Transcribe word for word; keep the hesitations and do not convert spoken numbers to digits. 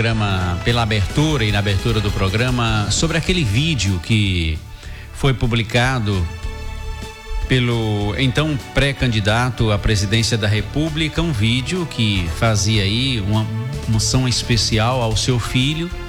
programa, pela abertura e na abertura do programa, sobre aquele vídeo que foi publicado pelo então pré-candidato à presidência da República, um vídeo que fazia aí uma moção especial ao seu filho,